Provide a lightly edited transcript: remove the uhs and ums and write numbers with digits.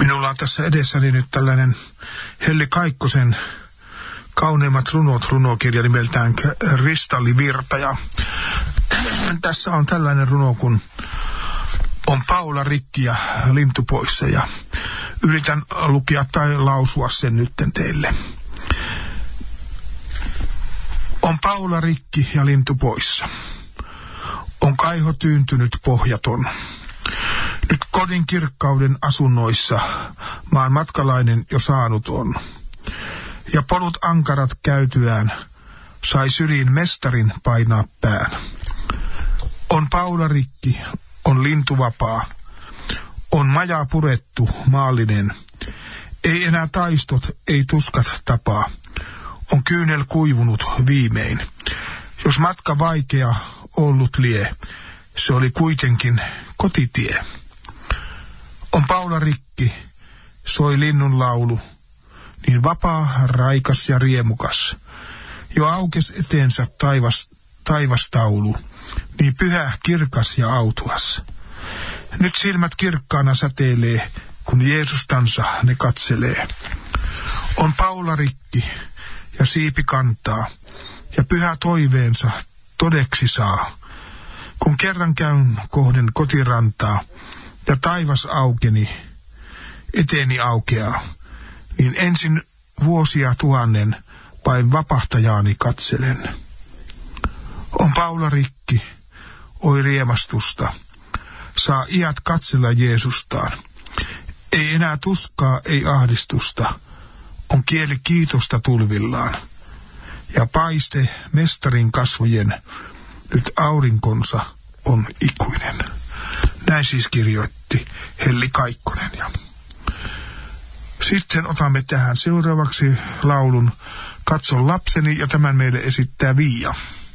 Minulla on tässä edessäni nyt tällainen Helli Kaikkosen kauneimmat runot, runokirja nimeltään Kristallivirta. Ja tässä on tällainen runo, kun on Paula rikki ja lintu poissa. Ja yritän lukea tai lausua sen nytten teille. On Paula rikki ja lintu poissa. On kaiho tyyntynyt pohjaton. Nyt kodin kirkkauden asunnoissa maan matkalainen jo saanut on. Ja polut ankarat käytyään sai syliin mestarin painaa pään. On Paula rikki, on lintu vapaa, on maja purettu maallinen. Ei enää taistot, ei tuskat tapaa, on kyynel kuivunut viimein. Jos matka vaikea ollut lie, se oli kuitenkin kotitie. On Paula rikki, soi linnun laulu, niin vapaa, raikas ja riemukas. Jo aukes eteensä taivastaulu, niin pyhä, kirkas ja autuas. Nyt silmät kirkkaana säteilee, kun Jeesustansa ne katselee. On Paula rikki ja siipi kantaa, ja pyhä toiveensa todeksi saa. Kun kerran käyn kohden kotirantaa, ja taivas aukeni, eteeni aukeaa, niin ensin vuosia 1000 vain vapahtajaani katselen. On Paula rikki, oi riemastusta, saa iät katsella Jeesustaan. Ei enää tuskaa, ei ahdistusta, on kieli kiitosta tulvillaan. Ja paiste mestarin kasvojen, nyt aurinkonsa on ikuinen. Näin siis kirjoitti Helli Kaikkonen. Ja sitten otamme tähän seuraavaksi laulun Katson lapseni, ja tämän meille esittää Viia.